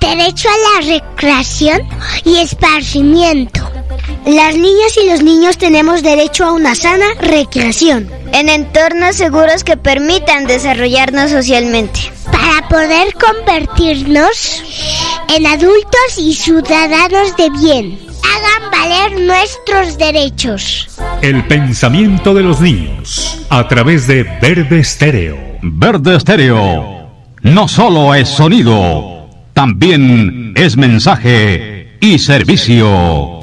derecho a la recreación y esparcimiento. Las niñas y los niños tenemos derecho a una sana recreación en entornos seguros que permitan desarrollarnos socialmente, para poder convertirnos en adultos y ciudadanos de bien. Hagan valer nuestros derechos. El pensamiento de los niños a través de Verde Estéreo. Verde Estéreo no solo es sonido, también es mensaje y servicio.